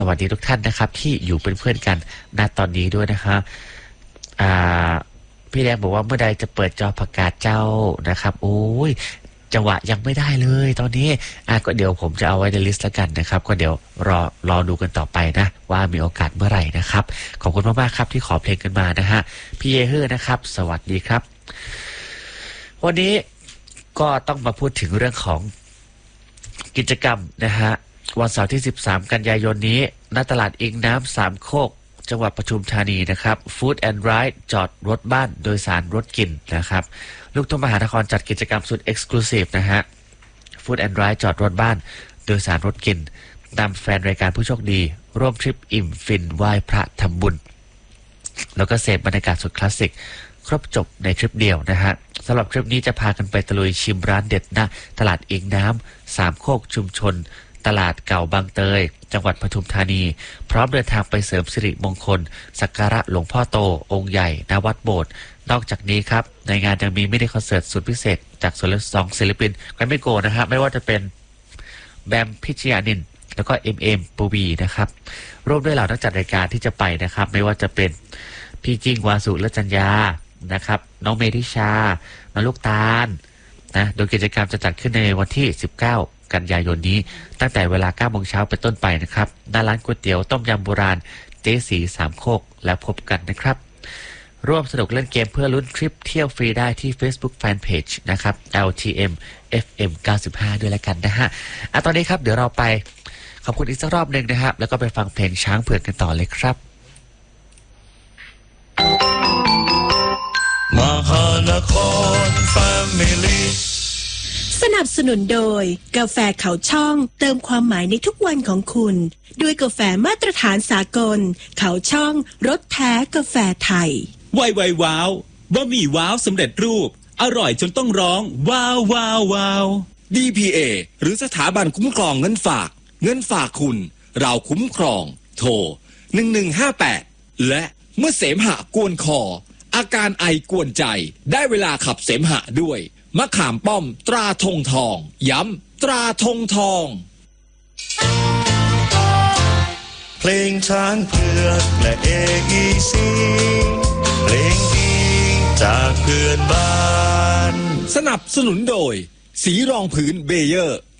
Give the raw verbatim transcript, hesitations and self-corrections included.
สวัสดีทุกท่านนะครับที่อยู่เป็นเพื่อนกันณตอนนี้ด้วยนะคะอ่าพี่แดงบอกว่าเมื่อใดจะเปิดจอประกาศเจ้านะครับโอ้ยจังหวะยังไม่ได้เลยตอนนี้อ่ะก็เดี๋ยวผมจะเอาไว้ในลิสต์แล้วกันนะครับก็เดี๋ยวรอรอดูกันต่อไปนะว่ามีโอกาสเมื่อไหร่นะครับขอบคุณมากๆครับที่ขอเพลงกันมานะฮะพี่เยเฮอร์นะครับสวัสดีครับวันนี้ก็ต้องมาพูดถึงเรื่องของกิจกรรมนะฮะวันเสาร์ที่สิบสามกันยายนนี้ณตลาดอิงน้ำสามโคกจังหวัดปทุมธานีนะครับ Food and Ride จอดรถบ้านโดยสารรถกินนะครับลูกทุ่งมหานครจัดกิจกรรมสุด Exclusive นะฮะ Food and Ride จอดรถบ้านโดยสารรถกินนำแฟนรายการผู้โชคดีร่วมทริปอิ่มฟินไหว้พระทำบุญแล้วก็เสพบรรยากาศสุดคลาสสิกครบจบในทริปเดียวนะฮะสำหรับทริปนี้จะพากันไปตะลุยชิมร้านเด็ดณตลาดอิงน้ำสามโคกชุมชนตลาดเก่าบางเตยจังหวัดปทุมธานีพร้อมเดินทางไปเสริมสิริมงคลสักการะหลวงพ่อโตองค์ใหญ่ณวัดโบสถ์นอกจากนี้ครับในงานยังมีมินิคอนเสิร์ตสุดพิเศษจากสองศิลปินแกรมมี่โกลด์นะครับไม่ว่าจะเป็นแบมพิชยานินแล้วก็เอ็มเอ็มปูบีนะครับร่วมด้วยเหล่านักจัดรายการที่จะไปนะครับไม่ว่าจะเป็นพี่จิ้งวาสุและจัญญานะครับน้องเมธิชาน้องลูกตาลนะโดยกิจกรรมจะจัดขึ้นในวันที่สิบเก้ากันยายนนี้ตั้งแต่เวลาเก้าโมงเช้าเป็นต้นไปนะครับหน้าร้านก๋วยเตี๋ยวต้มยำโบราณเจ๊สีสามโคกแล้วพบกันนะครับร่วมสนุกเล่นเกมเพื่อลุ้นทริปเที่ยวฟรีได้ที่ Facebook Fanpage นะครับ แอล ที เอ็ม เอฟ เอ็ม เก้าสิบห้า ด้วยแล้วกันนะฮะอ่ะตอนนี้ครับเดี๋ยวเราไปขอบคุณอีกสักรอบหนึ่งนะครับแล้วก็ไปฟังเพลงช้างเผือกกันต่อเลยครับมหานครแฟมิลี่สนับสนุนโดยกาแฟเขาช่องเติมความหมายในทุกวันของคุณด้วยกาแฟมาตรฐานสากลเขาช่องรสแท้กาแฟไทยไวไวว้าวบะหมี่ว้าวสำเร็จรูปอร่อยจนต้องร้องว้าวว้าวว้าวดี พี เอ หรือสถาบันคุ้มครองเงินฝากเงินฝากคุณเราคุ้มครองโทรหนึ่งหนึ่งห้าแปดและเมื่อเสมหะกวนคออาการไอกวนใจได้เวลาขับเสมหะด้วยมะขามป้อมตราธงทองย้ำตราธงทองเพลงช้างเผือกและเอ อี ซี เพลงดีจากเพื่อนบ้านสนับสนุนโดยสีรองพื้นเบเยอร์